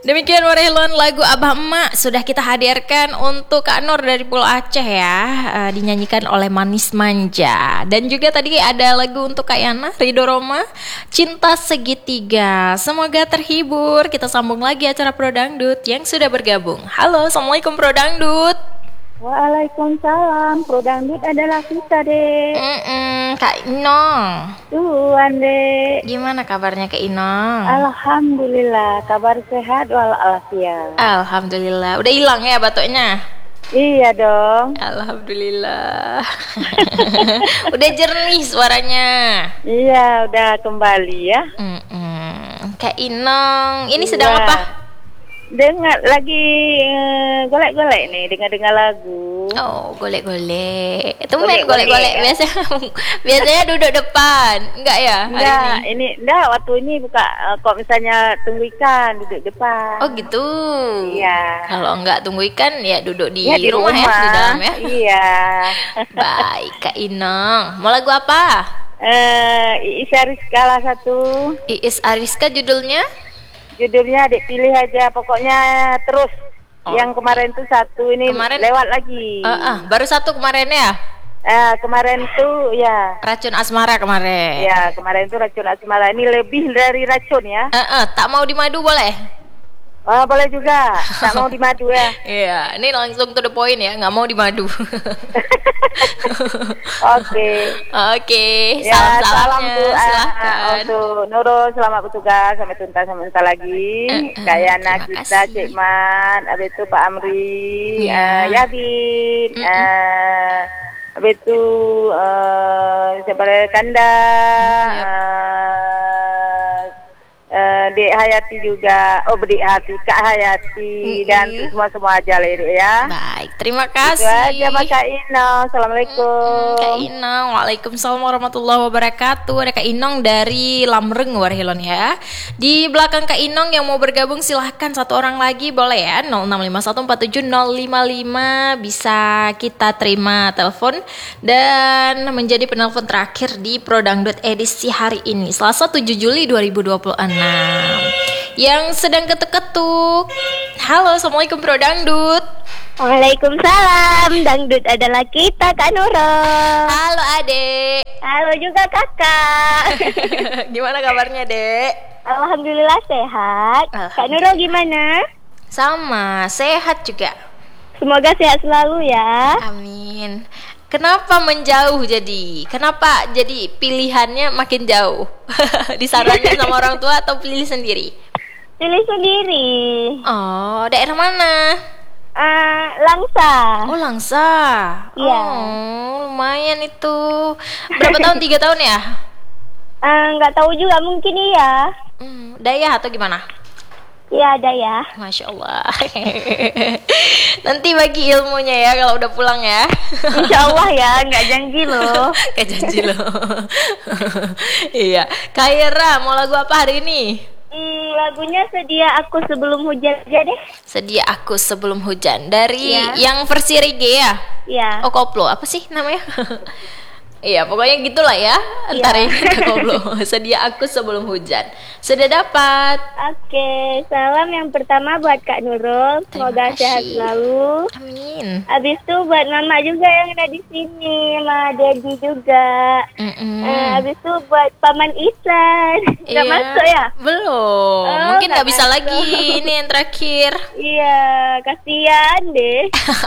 Demikian Warhelon, lagu Abah Emak sudah kita hadirkan untuk Kak Nur dari Pulau Aceh ya, dinyanyikan oleh Manis Manja. Dan juga tadi ada lagu untuk Kak Yana, Ridho Roma, Cinta Segitiga. Semoga terhibur. Kita sambung lagi acara Pro Dangdut yang sudah bergabung. Halo, Assalamualaikum Pro Dangdut. Waalaikumsalam, Pro Dangdut adalah kita, Dek. Kak Inong. Tuhan, Dek. Gimana kabarnya Kak Inong? Alhamdulillah, kabar sehat walafiat. Alhamdulillah. Udah hilang ya batuknya? Iya dong. Alhamdulillah. Udah jernih suaranya. Iya, udah kembali ya. Kak Inong, ini Iya. sedang apa? Dengar lagi golek-golek nih, dengar lagu. Oh, golek-golek. Itu main Golek-golek golek-golek ya. biasanya duduk depan. Enggak ya? Hari Enggak, ini? waktu ini buka kok misalnya tunggu ikan duduk depan. Oh, gitu. Iya. Kalau enggak tunggu ikan ya duduk di, Ya, di rumah ya, di dalam ya. Iya. Baik, Kak Inong. Mau lagu apa? Iis Ariska lah satu. Iis Ariska judulnya? Judulnya adik pilih aja, pokoknya terus. Oh, Yang kemarin tuh satu, ini Kemarin- lewat lagi. Baru satu kemarin ya? Kemarin tuh ya. Racun Asmara kemarin. Ya, kemarin tuh racun asmara. Ini lebih dari racun ya. Tak mau di madu boleh? Boleh juga. Tak mau di madu ya. Iya, ini langsung to the point ya, nggak mau di madu. Oke. Oke, Ya, salam salam-salamnya tuh silahkan. untuk Nurul, selamat bertugas sampai tuntas sampai bentar lagi. Kayak anak terima kita, kasih. Cik Man, habis itu Pak Amri, Ya. Yabin, habis itu siapa lagi? Kanda, Dek Hayati juga, Dek Hayati, Kak Hayati, dan semua aja lah ya. Baik, terima Itu kasih. aja Kak Ino, Assalamualaikum. Kak Inong, waalaikumsalam warahmatullahi wabarakatuh. Ada Kak Inong dari Lamreng Warhelon ya. Di belakang Kak Inong yang mau bergabung silahkan satu orang lagi boleh ya. 0651470555 bisa kita terima telepon dan menjadi penelpon terakhir di Pro Dangdut edisi hari ini Selasa 7 Juli 2026. Yang sedang ketuk-ketuk. Halo, Assalamualaikum Pro Dangdut. Waalaikumsalam, dangdut adalah kita, Kak Nurul. Halo Adek. Halo juga kakak. Gimana kabarnya Dek? Alhamdulillah sehat. Kak Nurul gimana? Sama, sehat juga. Semoga sehat selalu ya. Amin. Kenapa menjauh jadi? Kenapa jadi pilihannya makin jauh? Disaranin sama orang tua atau pilih sendiri? Pilih sendiri. Oh, daerah mana? Langsa. Oh, Langsa. Iya. Oh, lumayan itu. Berapa tahun? 3 tahun ya? Nggak tahu juga, mungkin iya. Dayah atau gimana? Iya ada ya. Masya Allah. Nanti bagi ilmunya ya kalau udah pulang ya. Insya Allah ya, nggak janji loh. Kayak janji loh. Iya. Kaira, mau lagu apa hari ini? Lagunya Sedia Aku Sebelum Hujan aja deh. Sedia Aku Sebelum Hujan. Dari Iya. yang versi reggae ya? Iya. Oh, koplo. Apa sih namanya? Iya, pokoknya gitulah ya. Entar Iya. ini koplo. Sedia Aku Sebelum Hujan. Sudah dapat. Oke, salam yang pertama buat Kak Nurul. Semoga Terima sehat kasih. selalu. Amin. Habis itu buat mama juga yang ada di sini, sama Dedi juga. Habis itu buat paman Isan. Nggak Iya. masuk ya? Belum. Oh, Mungkin nggak nggak bisa masuk. lagi. Ini yang terakhir. Iya, kasihan deh.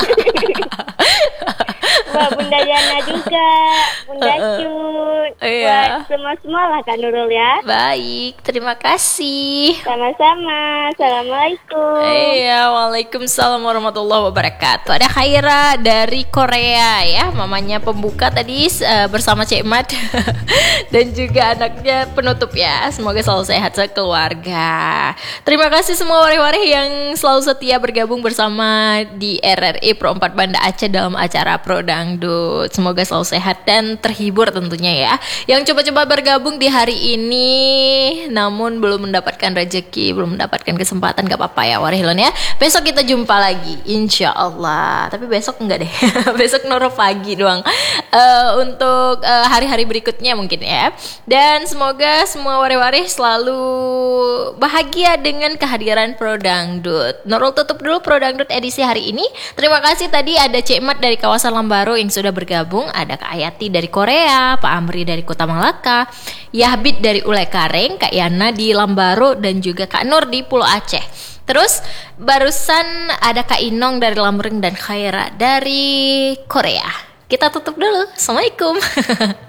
Buat Bunda Yana juga, Bunda Cut. Iya. Buat semua lah Kak Nurul ya. Baik, terima kasih. Sama-sama. Assalamualaikum. Iya, waalaikumsalam warahmatullahi wabarakatuh. Ada Khaira dari Korea ya, mamanya pembuka tadi bersama Cik Mat dan juga anaknya penutup ya. Semoga selalu sehat sekeluarga. Terima kasih semua warih-warih yang selalu setia bergabung bersama di RRI Pro 4 Banda Aceh dalam acara Pro Dangdut. Dangdut. Semoga selalu sehat dan terhibur tentunya ya. Yang coba-coba bergabung di hari ini namun belum mendapatkan rezeki, belum mendapatkan kesempatan, gak apa-apa ya Warhilon ya. Besok kita jumpa lagi insya Allah. Tapi besok enggak deh. Besok Noro pagi doang. Untuk hari-hari berikutnya mungkin ya. Dan semoga semua wari-wari selalu bahagia dengan kehadiran Pro Dangdut. Nurul tutup dulu Pro Dangdut edisi hari ini. Terima kasih tadi ada Cik Mat dari kawasan Lambaro yang sudah bergabung, ada Kak Ayati dari Korea, Pak Amri dari Kota Malaka, Yahbit dari Ulai Kareng, Kak Yana di Lambaro, dan juga Kak Nur di Pulau Aceh. Terus barusan ada Kak Inong dari Lamreng dan Khaira dari Korea. Kita tutup dulu. Assalamualaikum.